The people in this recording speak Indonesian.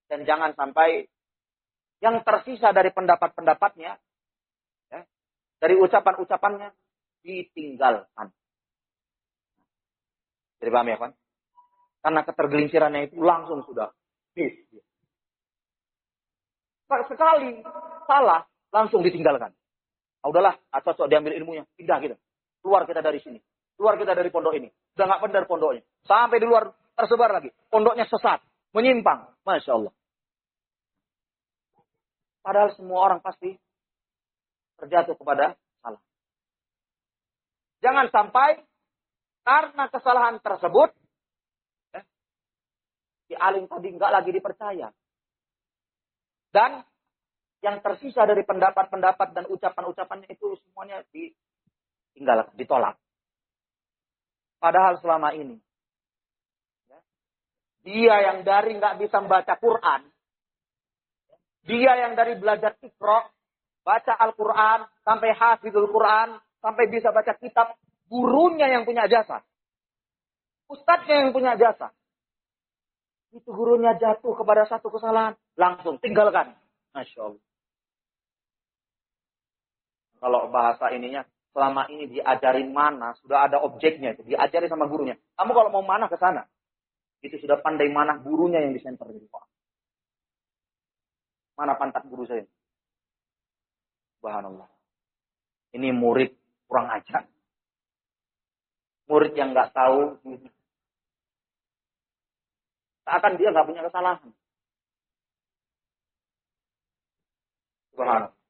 Dan jangan sampai yang tersisa dari pendapat-pendapatnya, ya, dari ucapan-ucapannya, ditinggalkan. Jadi paham ya, kan? Karena ketergelincirannya itu langsung sudah. Sekali salah, langsung ditinggalkan. Udahlah, cocok diambil ilmunya. Pindah kita. Keluar kita dari sini. Keluar kita dari pondok ini. Udah nggak benar pondoknya. Sampai di luar tersebar lagi. Pondoknya sesat. Menyimpang. Masya Allah. Padahal semua orang pasti terjatuh kepada salah. Jangan sampai karena kesalahan tersebut, si alim tadi nggak lagi dipercaya. Dan yang tersisa dari pendapat-pendapat dan ucapan-ucapannya itu semuanya ditinggalkan, ditolak. Padahal selama ini, dia yang dari nggak bisa membaca Quran, dia yang dari belajar Iqra, baca Al-Quran, sampai hafizul Quran, sampai bisa baca kitab, gurunya yang punya jasa. Ustadznya yang punya jasa. Itu gurunya jatuh kepada satu kesalahan, langsung tinggalkan. Masya Allah. Kalau bahasa ininya, selama ini diajari mana, sudah ada objeknya itu, diajari sama gurunya. Kamu kalau mau mana ke sana, itu sudah pandai mana gurunya yang disenter di Quran. Mana pantat guru saya? Subhanallah. Ini murid kurang ajar. Murid yang nggak tahu, seakan dia nggak punya kesalahan. Subhanallah.